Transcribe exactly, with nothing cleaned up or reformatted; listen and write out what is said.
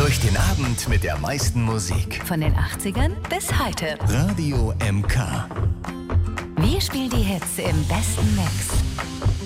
Durch den Abend mit der meisten Musik. Von den achtzigern bis heute. Radio M K. Wir spielen die Hits im besten Mix.